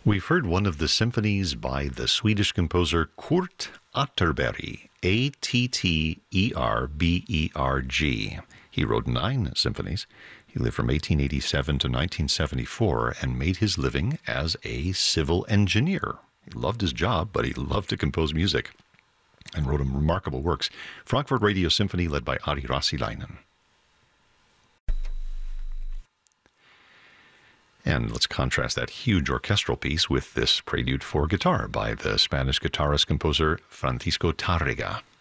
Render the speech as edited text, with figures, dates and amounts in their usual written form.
We've heard one of the symphonies by the Swedish composer Kurt Atterberg, Atterberg. He wrote 9 symphonies. He lived from 1887 to 1974 and made his living as a civil engineer. He loved his job, but he loved to compose music and wrote remarkable works. Frankfurt Radio Symphony led by Ari Rassilainen. And let's contrast that huge orchestral piece with this prelude for guitar by the Spanish guitarist-composer Francisco Tárrega.